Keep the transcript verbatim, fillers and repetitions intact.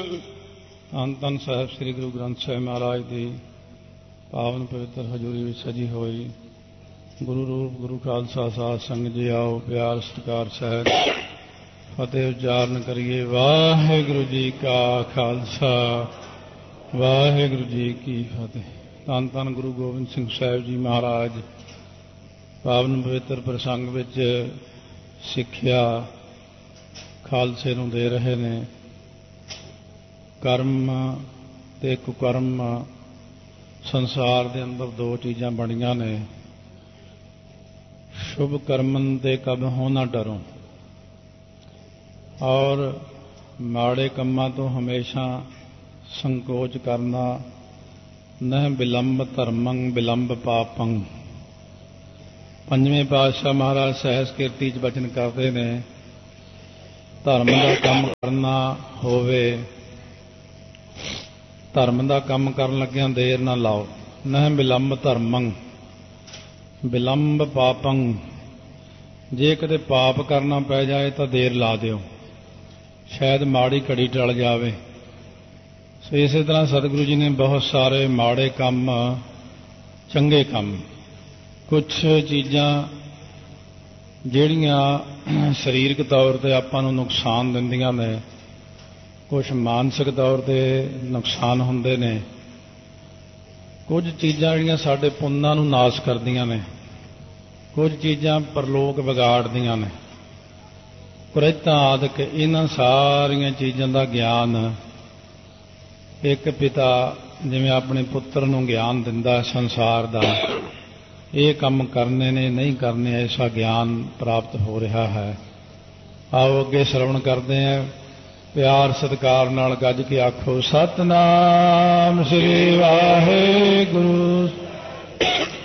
ਧੰਨ ਧੰਨ ਸਾਹਿਬ ਸ੍ਰੀ ਗੁਰੂ ਗ੍ਰੰਥ ਸਾਹਿਬ ਮਹਾਰਾਜ ਦੀ ਪਾਵਨ ਪਵਿੱਤਰ ਹਜ਼ੂਰੀ ਵਿੱਚ ਸਜੀ ਹੋਈ ਗੁਰੂ ਰੂਪ ਗੁਰੂ ਖਾਲਸਾ ਸਾਧ ਸੰਗਤ ਜੀ ਆਓ ਪਿਆਰ ਸਤਿਕਾਰ ਸਹਿਤ ਫਤਿਹ ਉਚਾਰਨ ਕਰੀਏ। ਵਾਹਿਗੁਰੂ ਜੀ ਕਾ ਖਾਲਸਾ ਵਾਹਿਗੁਰੂ ਜੀ ਕੀ ਫਤਿਹ। ਧੰਨ ਧੰਨ ਗੁਰੂ ਗੋਬਿੰਦ ਸਿੰਘ ਸਾਹਿਬ ਜੀ ਮਹਾਰਾਜ ਪਾਵਨ ਪਵਿੱਤਰ ਪ੍ਰਸੰਗ ਵਿੱਚ ਸਿੱਖਿਆ ਖਾਲਸੇ ਨੂੰ ਦੇ ਰਹੇ ਨੇ। ਕਰਮ ਤੇ ਕੁਕਰਮ ਸੰਸਾਰ ਦੇ ਅੰਦਰ ਦੋ ਚੀਜ਼ਾਂ ਬਣੀਆਂ ਨੇ। ਸ਼ੁਭ ਕਰਮਨ ਤੇ ਕਬਹੁ ਨਾ ਡਰੋ, ਔਰ ਮਾੜੇ ਕੰਮਾਂ ਤੋਂ ਹਮੇਸ਼ਾ ਸੰਕੋਚ ਕਰਨਾ। ਨਹਿ ਬਿਲੰਬ ਧਰਮੰ ਬਿਲੰਬ ਪਾਪੰ। ਪੰਜਵੇਂ ਪਾਤਸ਼ਾਹ ਮਹਾਰਾਜ ਸਹਿਜ ਕੀਰਤੀ 'ਚ ਬਚਨ ਕਰਦੇ ਨੇ, ਧਰਮ ਦਾ ਕੰਮ ਕਰਨਾ ਹੋਵੇ, ਧਰਮ ਦਾ ਕੰਮ ਕਰਨ ਲੱਗਿਆਂ ਦੇਰ ਨਾ ਲਾਓ। ਨਹਿ ਬਿਲੰਬ ਧਰਮੰ ਬਿਲੰਬ ਪਾਪੰ। ਜੇ ਕਦੇ ਪਾਪ ਕਰਨਾ ਪੈ ਜਾਏ ਤਾਂ ਦੇਰ ਲਾ ਦਿਓ, ਸ਼ਾਇਦ ਮਾੜੀ ਘੜੀ ਟਲ ਜਾਵੇ। ਸੋ ਇਸੇ ਤਰ੍ਹਾਂ ਸਤਿਗੁਰੂ ਜੀ ਨੇ ਬਹੁਤ ਸਾਰੇ ਮਾੜੇ ਕੰਮ, ਚੰਗੇ ਕੰਮ, ਕੁਛ ਚੀਜ਼ਾਂ ਜਿਹੜੀਆਂ ਸਰੀਰਕ ਤੌਰ 'ਤੇ ਆਪਾਂ ਨੂੰ ਨੁਕਸਾਨ ਦਿੰਦੀਆਂ ਨੇ, ਕੁਛ ਮਾਨਸਿਕ ਤੌਰ 'ਤੇ ਨੁਕਸਾਨ ਹੁੰਦੇ ਨੇ, ਕੁਝ ਚੀਜ਼ਾਂ ਜਿਹੜੀਆਂ ਸਾਡੇ ਪੁੰਨਾਂ ਨੂੰ ਨਾਸ਼ ਕਰਦੀਆਂ ਨੇ, ਕੁਝ ਚੀਜ਼ਾਂ ਪਰਲੋਕ ਵਿਗਾੜਦੀਆਂ ਨੇ। ਕੁਰੇਤਾਂ ਆਦਿਕ ਇਹਨਾਂ ਸਾਰੀਆਂ ਚੀਜ਼ਾਂ ਦਾ ਗਿਆਨ ਇੱਕ ਪਿਤਾ ਜਿਵੇਂ ਆਪਣੇ ਪੁੱਤਰ ਨੂੰ ਗਿਆਨ ਦਿੰਦਾ ਸੰਸਾਰ ਦਾ, ਇਹ ਕੰਮ ਕਰਨੇ ਨੇ ਨਹੀਂ ਕਰਨੇ, ਐਸਾ ਗਿਆਨ ਪ੍ਰਾਪਤ ਹੋ ਰਿਹਾ ਹੈ। ਆਓ ਅੱਗੇ ਸ਼ਰਵਣ ਕਰਦੇ ਹਾਂ। ਪਿਆਰ ਸਤਿਕਾਰ ਨਾਲ ਗੱਜ ਕੇ ਆਖੋ ਸਤਿਨਾਮ ਸ੍ਰੀ ਵਾਹਿਗੁਰੂ